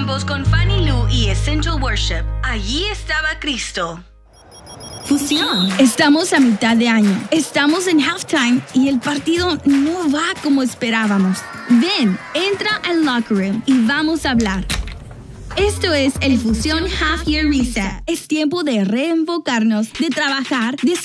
tiempos con Fanny Lu y Essential Worship. Allí estaba Cristo. Fusión. Estamos a mitad de año. Estamos en halftime y el partido no va como esperábamos. Ven, entra al locker room y vamos a hablar. Esto es el Fusión Half Year Reset. Es tiempo de reenfocarnos, de trabajar, de